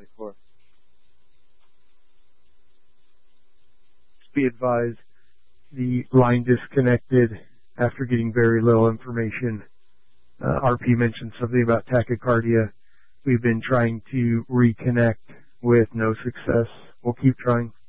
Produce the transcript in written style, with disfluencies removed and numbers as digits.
94. Be advised, the line disconnected after getting very little information. RP mentioned something about tachycardia. We've been trying to reconnect with no success. We'll keep trying.